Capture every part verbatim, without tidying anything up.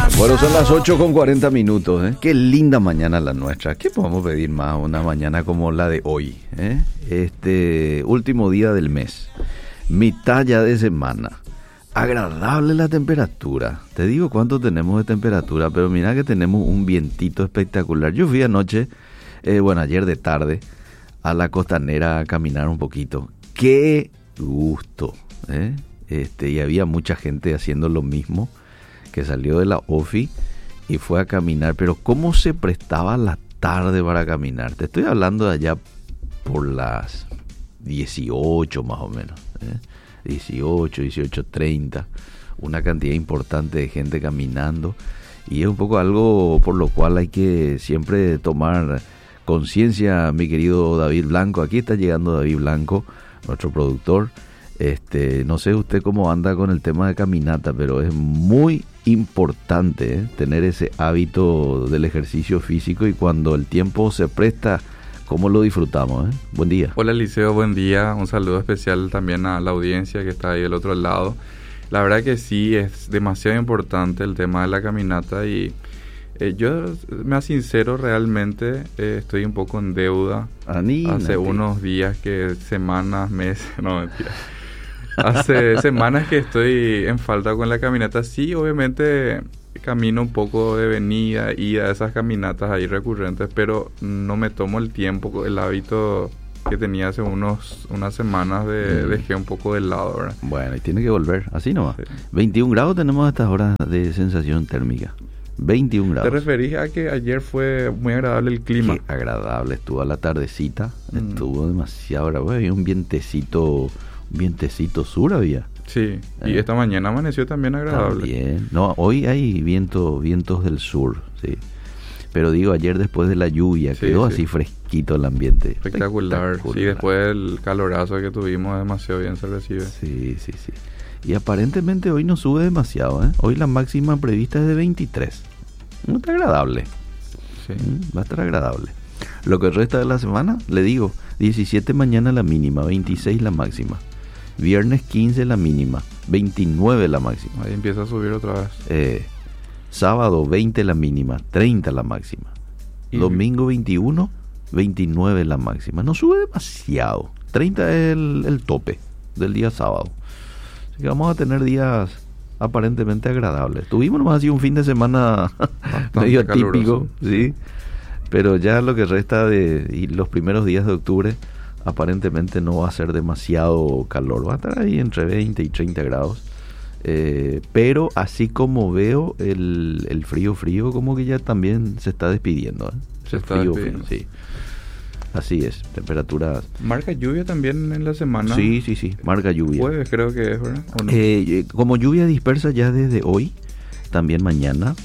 Bueno, son las ocho con cuarenta minutos, ¿eh? Qué linda mañana la nuestra. ¿Qué podemos pedir más? Una mañana como la de hoy, ¿eh? Este último día del mes, mitad ya de semana. Agradable la temperatura. Te digo cuánto tenemos de temperatura, pero mira que tenemos un vientito espectacular. Yo fui anoche, eh, bueno, ayer de tarde, a la costanera a caminar un poquito. ¡Qué gusto! ¿eh? Este, y había mucha gente haciendo lo mismo, que salió de la ofi y fue a caminar. Pero ¿cómo se prestaba la tarde para caminar? Te estoy hablando de allá por las dieciocho más o menos, ¿eh? dieciocho, dieciocho treinta, una cantidad importante de gente caminando, y es un poco algo por lo cual hay que siempre tomar conciencia, mi querido David Blanco. Aquí está llegando David Blanco, nuestro productor. Este, no sé usted cómo anda con el tema de caminata, pero es muy importante, ¿eh? tener ese hábito del ejercicio físico, y cuando el tiempo se presta, ¿cómo lo disfrutamos? ¿eh? Buen día. Hola Eliseo, buen día. Un saludo especial también a la audiencia que está ahí del otro lado. La verdad que sí, es demasiado importante el tema de la caminata, y eh, yo, me sincero, realmente eh, estoy un poco en deuda. Anímate. Hace unos días, que semanas, meses, no mentira. Hace semanas que estoy en falta con la caminata. Sí, obviamente camino un poco de venida, ida, esas caminatas ahí recurrentes, pero no me tomo el tiempo, el hábito que tenía hace unos unas semanas de, mm. dejé un poco de lado, ¿verdad? Bueno, y tiene que volver, así nomás. Sí. veintiún grados tenemos a estas horas de sensación térmica. veintiún grados. ¿Te referís a que ayer fue muy agradable el clima? Qué agradable, estuvo a la tardecita, mm. estuvo demasiado agradable, había un vientecito, un vientecito sur había. Sí, ¿Eh? Y esta mañana amaneció también agradable. También, no, hoy hay viento, vientos del sur, sí. Pero digo, ayer después de la lluvia, sí, quedó sí. así fresquito el ambiente. Espectacular. Espectacular. Sí, después del calorazo que tuvimos, demasiado bien se recibe. Sí, sí, sí. Y aparentemente hoy no sube demasiado, ¿eh? Hoy la máxima prevista es de veintitrés. No está agradable. Sí. Va a estar agradable. Lo que resta de la semana, le digo, diecisiete mañana la mínima, veintiséis la máxima. Viernes quince la mínima, veintinueve la máxima. Ahí empieza a subir otra vez. Eh, sábado veinte la mínima, treinta la máxima. ¿Y? Domingo veintiuno, veintinueve la máxima. No sube demasiado. treinta es el, el tope del día sábado. Así que vamos a tener días aparentemente agradables. Tuvimos nomás así un fin de semana medio atípico, ¿sí? Pero ya lo que resta de y los primeros días de octubre, aparentemente no va a ser demasiado calor, va a estar ahí entre veinte y treinta grados, eh, pero así como veo el, el frío frío, como que ya también se está despidiendo, ¿eh? Se está frío, despidiendo. Frío, sí. Así es, temperaturas. ¿Marca lluvia también en la semana? Sí, sí, sí, marca lluvia. Jueves creo que es, ¿verdad? ¿O no? eh, como lluvia dispersa ya desde hoy, también mañana.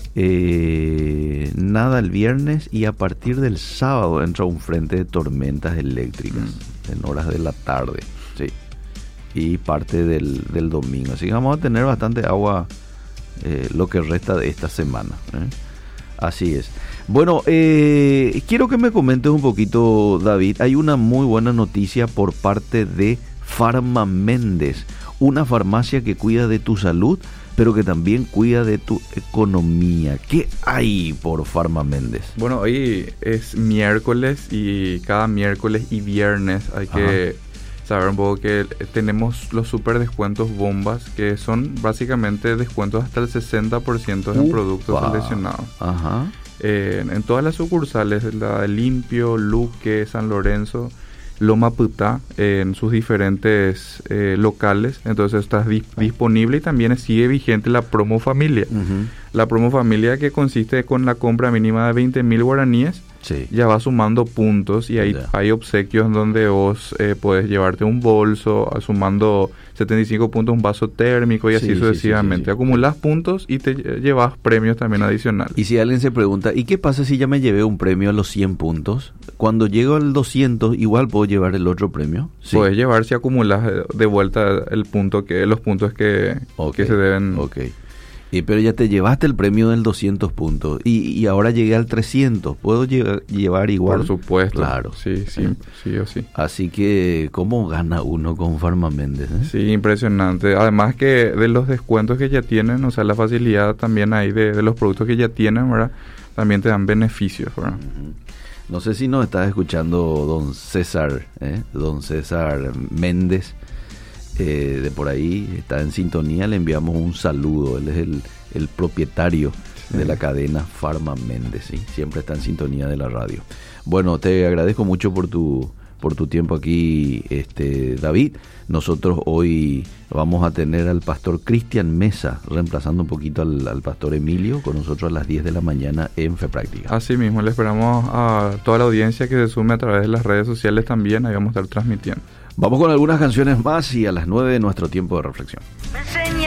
Eh, nada el viernes, y a partir del sábado entra un frente de tormentas eléctricas mm. en horas de la tarde, sí, y parte del, del domingo. Así que vamos a tener bastante agua eh, lo que resta de esta semana, ¿eh? Así es. Bueno, eh, quiero que me comentes un poquito, David. Hay una muy buena noticia por parte de Farma Méndez, una farmacia que cuida de tu salud, pero que también cuida de tu economía. ¿Qué hay por Farma Méndez? Bueno, hoy es miércoles, y cada miércoles y viernes hay que Ajá. saber un poco que tenemos los super descuentos bombas, que son básicamente descuentos hasta el sesenta por ciento en productos seleccionados. Ajá. Eh, en todas las sucursales, la de Limpio, Luque, San Lorenzo, Loma Putá, eh, en sus diferentes eh, locales. Entonces está dis- disponible, y también sigue vigente la promo familia. Uh-huh. La promo familia, que consiste con la compra mínima de veinte mil guaraníes. Sí. Ya va sumando puntos, y hay, hay obsequios donde vos eh, puedes llevarte un bolso, sumando setenta y cinco puntos, un vaso térmico, y así sí, sucesivamente. Sí, sí, sí, sí. Acumulas puntos y te llevas premios también adicionales. Y si alguien se pregunta, ¿y qué pasa si ya me llevé un premio a los cien puntos? Cuando llego al doscientos, igual puedo llevar el otro premio. Sí. Puedes llevar si acumulas de vuelta el punto que los puntos que, okay. que se deben. Ok. Y pero ya te llevaste el premio del doscientos puntos y, y ahora llegué al trescientos. ¿Puedo lle- llevar igual? Por supuesto. Claro. Sí, sí, ¿Eh? sí o sí. Así que, ¿cómo gana uno con Farma Méndez? ¿Eh? Sí, impresionante. Además que de los descuentos que ya tienen, o sea, la facilidad también ahí de, de los productos que ya tienen, ¿verdad? También te dan beneficios, ¿verdad? Uh-huh. No sé si nos está escuchando don César, ¿eh? don César Méndez, eh, de por ahí, está en sintonía, le enviamos un saludo, él es el, el propietario sí. de la cadena Farma Méndez, ¿sí? Siempre está en sintonía de la radio. Bueno, te agradezco mucho por tu por tu tiempo aquí, este David. Nosotros hoy vamos a tener al pastor Cristian Mesa, reemplazando un poquito al, al pastor Emilio, con nosotros a las diez de la mañana en Fe Práctica. Así mismo, le esperamos a toda la audiencia que se sume a través de las redes sociales también, ahí vamos a estar transmitiendo. Vamos con algunas canciones más y a las nueve nuestro tiempo de reflexión.